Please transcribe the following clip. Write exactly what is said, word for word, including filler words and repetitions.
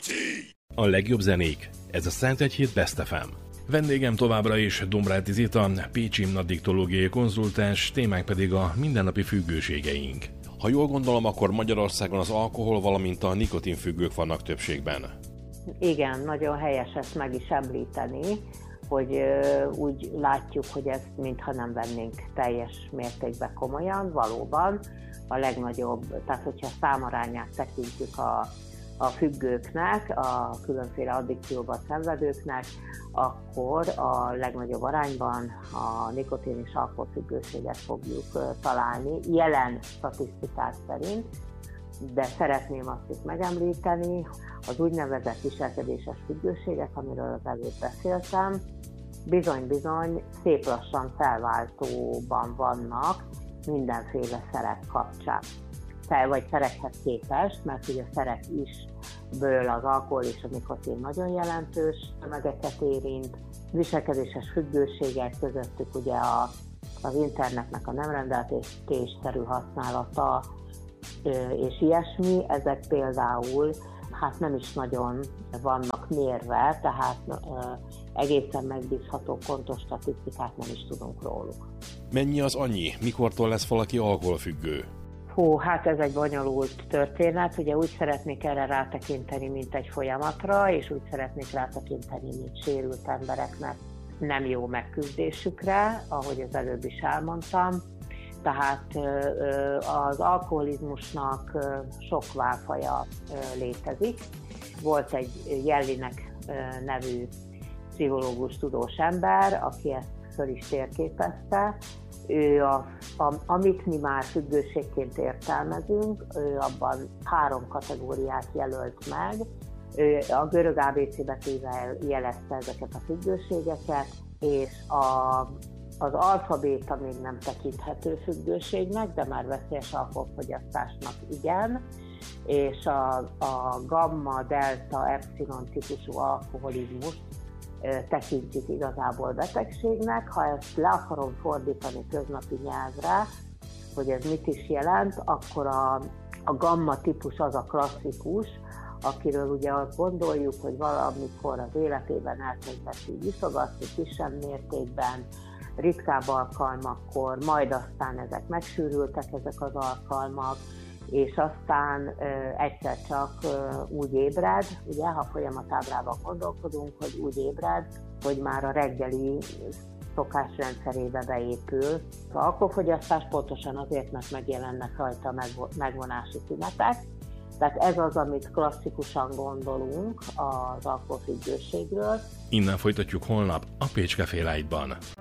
A legjobb zenék, ez a Szentegyhíd Best ef em. Vendégem továbbra is Dombráti Zita, pécsi addiktológiai konzultáns, témánk pedig a mindennapi függőségeink. Ha jól gondolom, akkor Magyarországon az alkohol, valamint a nikotinfüggők vannak többségben. Igen, nagyon helyes ezt meg is említeni, hogy úgy látjuk, hogy ezt mintha nem vennénk teljes mértékben komolyan, valóban a legnagyobb, tehát hogyha számarányát tekintjük a, a függőknek, a különféle addikcióban szenvedőknek, akkor a legnagyobb arányban a nikotin és alkoholfüggőséget fogjuk találni, jelen statisztikák szerint, de szeretném azt is megemlíteni, az úgynevezett viselkedéses függőségek, amiről az előbb beszéltem, bizony-bizony szép lassan felváltóban vannak mindenféle szerek kapcsán. Vagy szerekhez képest, mert ugye a szerek is ből az alkohol és a nikotin nagyon jelentős tömegeket érint. Viselkedéses függőségek közöttük ugye a, az internetnek a nem rendeltetésszerű használata és ilyesmi, ezek például hát nem is nagyon vannak mérve, tehát egészen megbízható, pontos statisztikát nem is tudunk róluk. Mennyi az annyi? Mikortól lesz valaki alkoholfüggő? Hú, hát ez egy bonyolult történet, ugye úgy szeretnék erre rátekinteni, mint egy folyamatra, és úgy szeretnék rátekinteni, mint sérült embereknek nem jó megküzdésükre, ahogy az előbb is elmondtam. Tehát az alkoholizmusnak sok válfaja létezik. Volt egy Jellinek nevű pszichológus, tudós ember, aki ezt föl is térképezte. Ő a, a, amit mi már függőségként értelmezünk, ő abban három kategóriát jelölt meg. Ő a görög á bé cé betűvel jelezte ezeket a függőségeket, és a, az alfabéta még nem tekinthető függőségnek, de már veszélyes alkoholfogyasztásnak igen, és a, a gamma, delta, epsilon típusú alkoholizmus tekintjük igazából betegségnek. Ha ezt le akarom fordítani köznapi nyelvre, hogy ez mit is jelent, akkor a, a gamma típus az a klasszikus, akiről ugye azt gondoljuk, hogy valamikor az életében elkezdett iszogatni kisebb mértékben, ritkább alkalmakkor, majd aztán ezek megsűrültek, ezek az alkalmak, és aztán ö, egyszer csak ö, úgy ébred, ugye, ha folyamatábrában gondolkodunk, hogy úgy ébred, hogy már a reggeli szokásrendszerébe beépül. Az alkoholfogyasztás pontosan azért, mert megjelennek rajta megvonási tünetek. Tehát ez az, amit klasszikusan gondolunk az alkoholfüggőségről. Innen folytatjuk holnap a Pécs Café Light-ban.